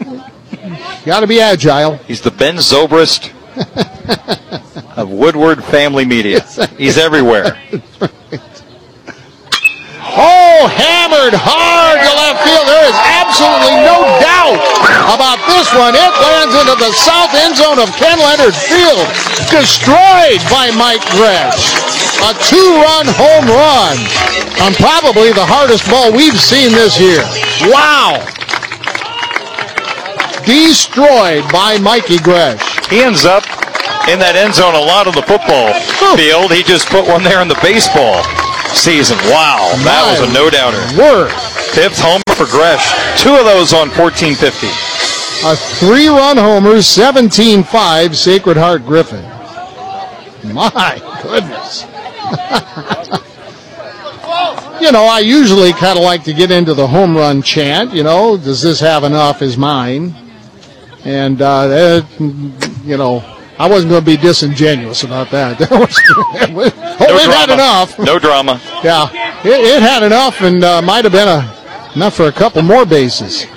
Got to be agile. He's the Ben Zobrist of Woodward Family Media. He's everywhere. Oh, hammered hard to left field. There is absolutely no doubt about this one. It lands into the south end zone of Ken Leonard Field. Destroyed by Mike Gresh. A 2-run home run on probably the hardest ball we've seen this year. Wow. Destroyed by Mikey Gresh. He ends up in that end zone a lot of the football field. He just put one there in the baseball season. Wow, that was a no-doubter. Word. 5th homer for Gresh. 2 of those on 1450. A 3-run homer, 17-5, Sacred Heart Griffin. My goodness. You know, I usually kind of like to get into the home run chant. You know, does this have enough is mine. And, you know, I wasn't going to be disingenuous about that. It had enough. No drama. Yeah, it had enough and might have been enough for a couple more bases.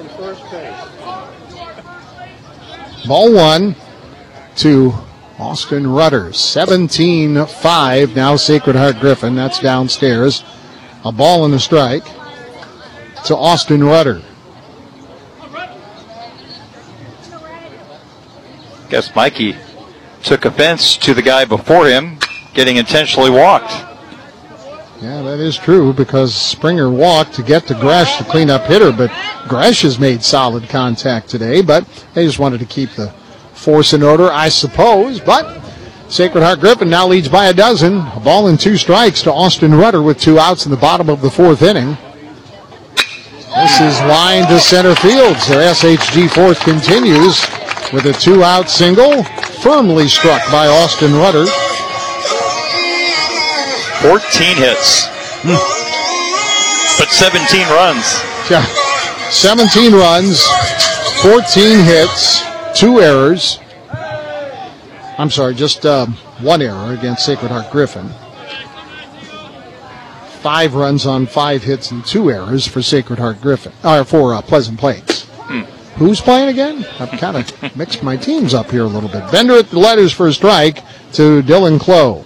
Ball 1 to Austin Rudder. 17-5 now Sacred Heart Griffin. That's downstairs. A ball and a strike to Austin Rudder. Guess Mikey took offense to the guy before him getting intentionally walked. Yeah, that is true because Springer walked to get to Gresh, the cleanup hitter, but Gresh has made solid contact today, but they just wanted to keep the force in order, I suppose. But Sacred Heart Griffin now leads by a dozen. A ball and 2 strikes to Austin Rudder with 2 outs in the bottom of the 4th inning. This is line to center field, so SHG 4th continues with a 2-out single, firmly struck by Austin Rudder. 14 hits, but 17 runs. Yeah, 17 runs, 14 hits, 2 errors. I'm sorry, just 1 error against Sacred Heart Griffin. 5 runs on 5 hits and 2 errors for Sacred Heart Griffin, or for Pleasant Plains. Who's playing again? I've kind of mixed my teams up here a little bit. Bender at the letters for a strike to Dylan Clough.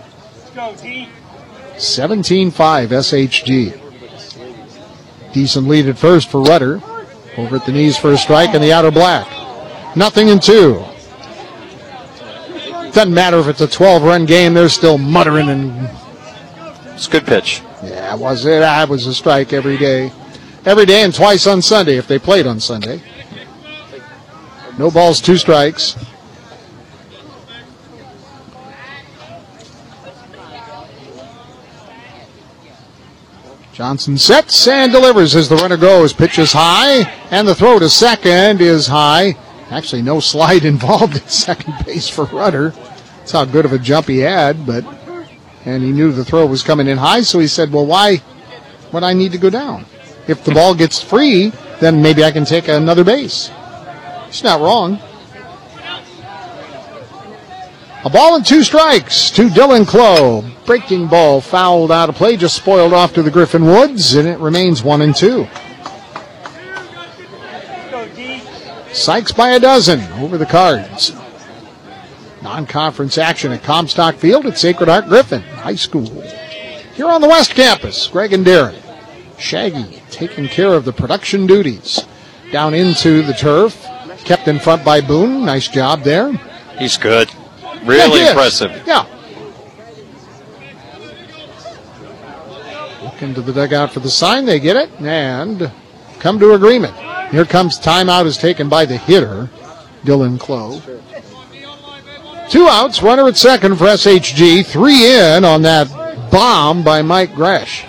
17-5 SHG. Decent lead at first for Rudder. Over at the knees for a strike in the outer black. 0-2. Doesn't matter if it's a 12-run game. They're still muttering and... It's a good pitch. Yeah, was it? It was a strike every day. Every day and twice on Sunday if they played on Sunday. No balls, 2 strikes. Johnson sets and delivers as the runner goes. Pitch is high, and the throw to second is high. Actually, no slide involved at second base for Rudder. That's how good of a jump he had, and he knew the throw was coming in high, so he said, well, why would I need to go down? If the ball gets free, then maybe I can take another base. He's not wrong. A ball and 2 strikes to Dylan Clough. Breaking ball fouled out of play, just spoiled off to the Griffin Woods, and it remains 1-2. Sykes by a dozen over the Cards. Non-conference action at Comstock Field at Sacred Heart Griffin High School. Here on the West Campus, Greg and Darren. Shaggy taking care of the production duties. Down into the turf. Kept in front by Boone. Nice job there. He's good. Really impressive. Yeah. Look into the dugout for the sign. They get it and come to agreement. Here comes timeout is taken by the hitter, Dylan Clough. 2 outs, runner at second for SHG. 3 in on that bomb by Mike Gresh.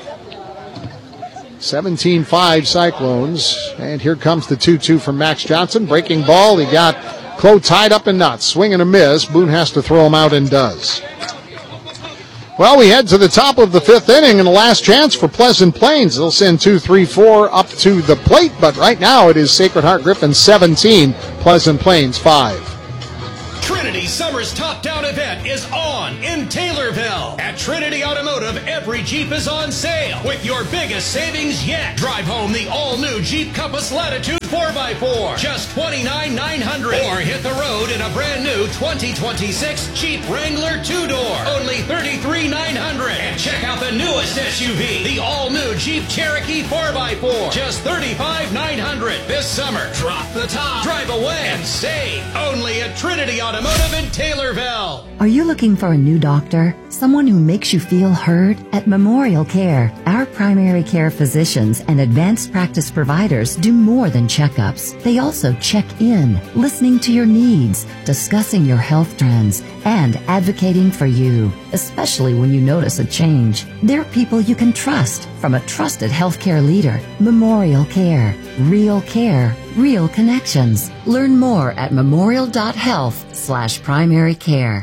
17-5 Cyclones. And here comes the 2-2 from Max Johnson. Breaking ball. He got Clough tied up and not. Swing and a miss. Boone has to throw him out and does. Well, we head to the top of the 5th inning and the last chance for Pleasant Plains. They'll send 2, 3, 4 up to the plate, but right now it is Sacred Heart Griffin 17, Pleasant Plains 5. Trinity Summer's Top Down event is on in Taylorville. At Trinity Automotive, every Jeep is on sale with your biggest savings yet. Drive home the all-new Jeep Compass Latitude 4x4, just $29,900. Or hit the road in a brand new 2026 Jeep Wrangler 2-door, only $33,900. And check out the newest SUV, the all-new Jeep Cherokee 4x4, just $35,900. This summer, drop the top, drive away, and save. Only at Trinity Automotive in Taylorville. Are you looking for a new doctor? Someone who makes you feel heard? At Memorial Care, our primary care physicians and advanced practice providers do more than checkups. They also check in, listening to your needs, discussing your health trends, and advocating for you, especially when you notice a change. They're people you can trust from a trusted healthcare leader. Memorial Care. Real care. Real connections. Learn more at memorial.health/primary care.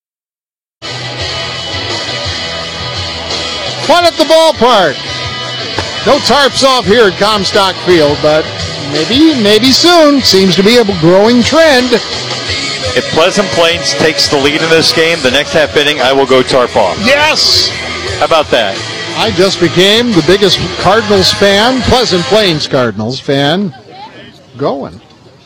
Fun at the ballpark. No tarps off here at Comstock Field, but maybe soon. Seems to be a growing trend. If Pleasant Plains takes the lead in this game, the next half inning, I will go tarp off. Yes! How about that? I just became the biggest Cardinals fan, Pleasant Plains Cardinals fan, going.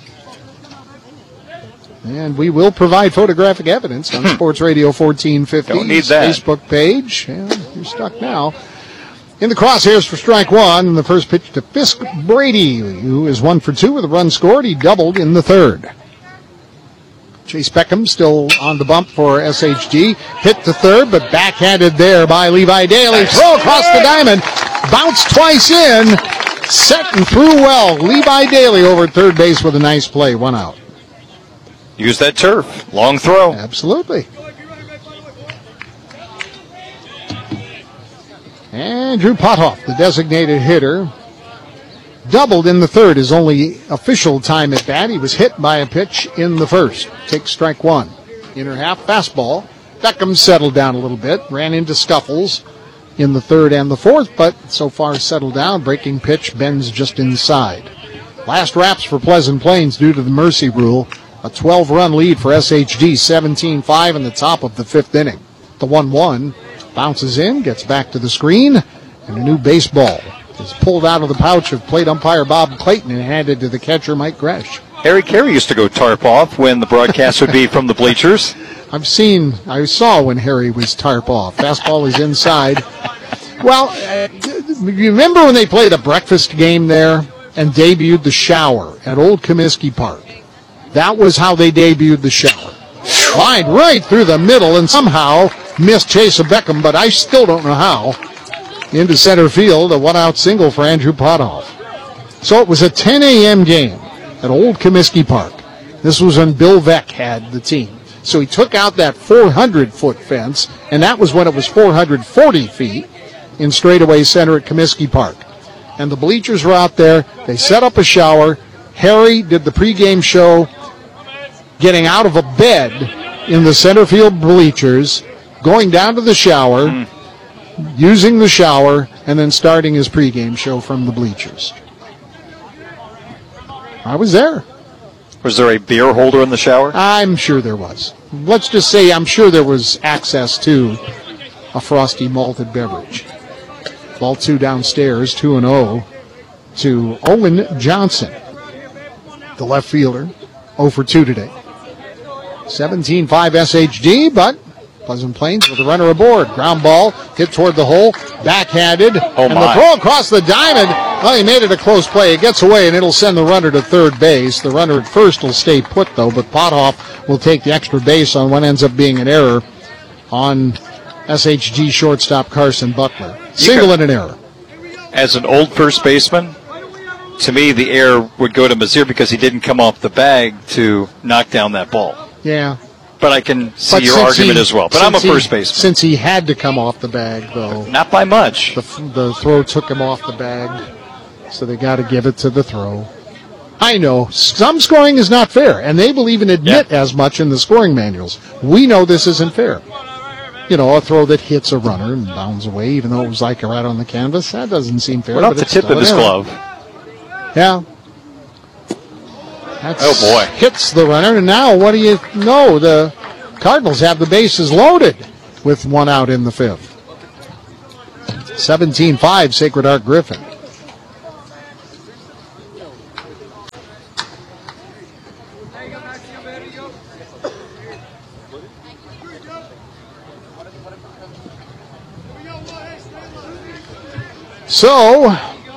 And we will provide photographic evidence on Sports Radio 1450's Don't need that. Facebook page. And you're stuck now. In the crosshairs for strike one, and the first pitch to Fisk Brady, who is 1 for 2 with a run scored. He doubled in the third. Chase Beckham still on the bump for SHG. Hit to third, but backhanded there by Levi Daly. Throw across the diamond. Bounced twice in. Set and threw well. Levi Daly over at third base with a nice play. 1 out. Use that turf. Long throw. Absolutely. Andrew Potthoff, the designated hitter, doubled in the third, his only official time at bat. He was hit by a pitch in the first. Takes strike one. Inner half fastball. Beckham settled down a little bit, ran into scuffles in the third and the fourth, but so far settled down. Breaking pitch bends just inside. Last wraps for Pleasant Plains due to the mercy rule. A 12-run lead for SHG, 17-5 in the top of the fifth inning. The 1-1 bounces in, gets back to the screen, and a new baseball is pulled out of the pouch of plate umpire Bob Clayton and handed to the catcher Mike Gresh. Harry Carey used to go tarp off when the broadcast would be from the bleachers. I saw when Harry was tarp off. Fastball is inside. Well, you remember when they played a breakfast game there and debuted the shower at Old Comiskey Park? That was how they debuted the shower. Lined right through the middle and somehow missed Chase Beckham, but I still don't know how. Into center field, a 1-out single for Andrew Potthoff. So it was a 10 a.m. game at Old Comiskey Park. This was when Bill Veck had the team. So he took out that 400-foot fence, and that was when it was 440 feet in straightaway center at Comiskey Park. And the bleachers were out there. They set up a shower. Harry did the pregame show getting out of a bed in the center field bleachers, going down to the shower, using the shower, and then starting his pregame show from the bleachers. I was there. Was there a beer holder in the shower? I'm sure there was. Let's just say I'm sure there was access to a frosty malted beverage. Ball 2 downstairs, 2-0 to Owen Johnson, the left fielder, 0 for 2 today. 17-5 SHG, but Pleasant Plains with the runner aboard. Ground ball, hit toward the hole, backhanded, and the throw across the diamond. Well, he made it a close play. It gets away, and it'll send the runner to third base. The runner at first will stay put, though, but Potthoff will take the extra base on what ends up being an error on SHG shortstop Carson Butler. Single and an error. As an old first baseman, to me, the error would go to Mazier because he didn't come off the bag to knock down that ball. Yeah. But I can see your argument as well. But I'm a first baseman. Since he had to come off the bag, though. Not by much. The throw took him off the bag, so they got to give it to the throw. I know, some scoring is not fair, and they will even admit as much in the scoring manuals. We know this isn't fair. You know, a throw that hits a runner and bounds away, even though it was like right on the canvas, that doesn't seem fair. What about the tip of his glove? Yeah. That's, oh, boy. Hits the runner, and now what do you know? The Cardinals have the bases loaded with 1 out in the fifth. 17-5, Sacred Heart Griffin. So,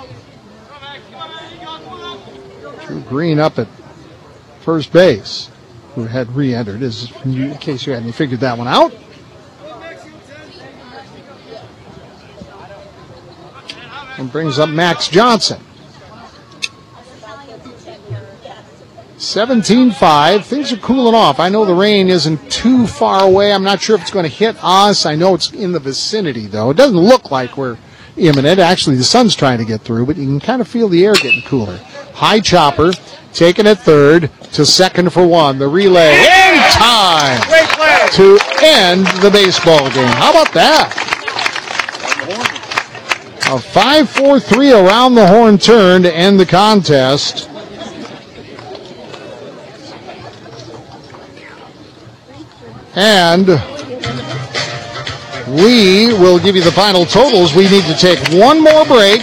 Drew Green up at first base, who had re-entered, in case you hadn't figured that one out. And brings up Max Johnson. 17-5. Things are cooling off. I know the rain isn't too far away. I'm not sure if it's going to hit us. I know it's in the vicinity, though. It doesn't look like we're imminent. Actually, the sun's trying to get through, but you can kind of feel the air getting cooler. High chopper, taken at third to second for one. The relay in time to end the baseball game. How about that? A 5-4-3 around the horn turn to end the contest. And we will give you the final totals. We need to take one more break.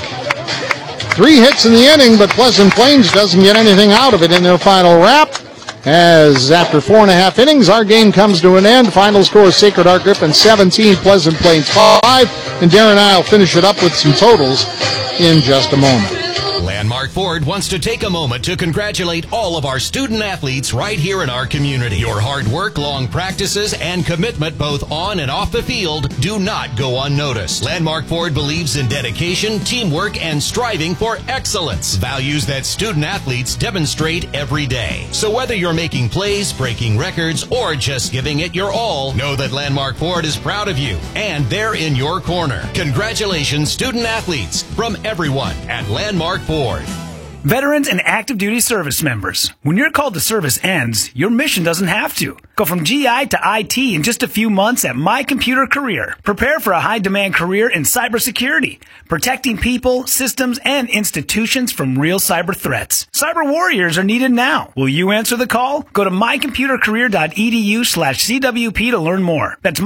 3 hits in the inning, but Pleasant Plains doesn't get anything out of it in their final wrap. As after 4.5 innings, our game comes to an end. Final score, Sacred Heart Griffin 17, Pleasant Plains 5. And Darren and I will finish it up with some totals in just a moment. Landmark Ford wants to take a moment to congratulate all of our student athletes right here in our community. Your hard work, long practices, and commitment both on and off the field do not go unnoticed. Landmark Ford believes in dedication, teamwork, and striving for excellence, values that student athletes demonstrate every day. So whether you're making plays, breaking records, or just giving it your all, know that Landmark Ford is proud of you, and they're in your corner. Congratulations, student athletes, from everyone at Landmark Ford. Veterans and active duty service members, when your call to service ends, your mission doesn't have to. Go from GI to IT in just a few months at My Computer Career. Prepare for a high-demand career in cybersecurity, protecting people, systems, and institutions from real cyber threats. Cyber warriors are needed now. Will you answer the call? Go to mycomputercareer.edu/CWP to learn more. That's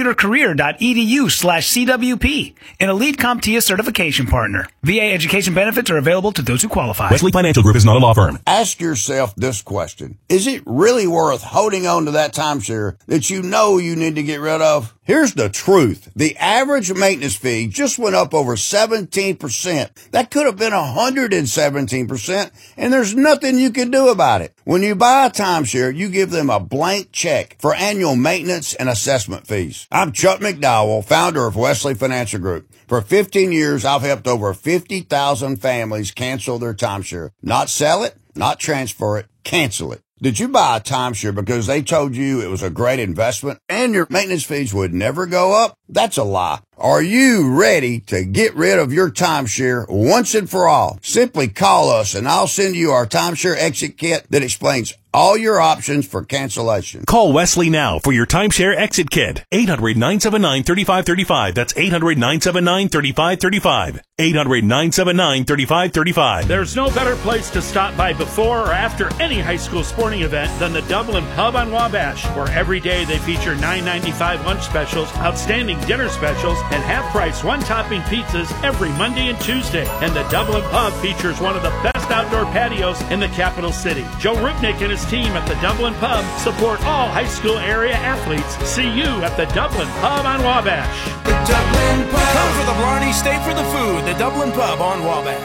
mycomputercareer.edu/CWP, an elite CompTIA certification partner. VA education benefits are available to those who qualify. Wesley Financial Group is not a law firm. Ask yourself this question. Is it really worth holding on to that timeshare that you know you need to get rid of? Here's the truth. The average maintenance fee just went up over 17%. That could have been 117%, and there's nothing you can do about it. When you buy a timeshare, you give them a blank check for annual maintenance and assessment fees. I'm Chuck McDowell, founder of Wesley Financial Group. For 15 years, I've helped over 50,000 families cancel their timeshare. Not sell it, not transfer it, cancel it. Did you buy a timeshare because they told you it was a great investment and your maintenance fees would never go up? That's a lie. Are you ready to get rid of your timeshare once and for all? Simply call us and I'll send you our timeshare exit kit that explains all your options for cancellation. Call Wesley now for your timeshare exit kit. 800-979-3535. That's 800-979-3535. 800-979-3535. There's no better place to stop by before or after any high school sporting event than the Dublin Pub on Wabash, where every day they feature $9.95 lunch specials, outstanding dinner specials, and half-price one-topping pizzas every Monday and Tuesday. And the Dublin Pub features one of the best outdoor patios in the capital city. Joe Rupnick and his team at the Dublin Pub support all high school area athletes. See you at the Dublin Pub on Wabash. The Dublin Pub. Come for the Blarney, stay for the food. The Dublin Pub on Wabash.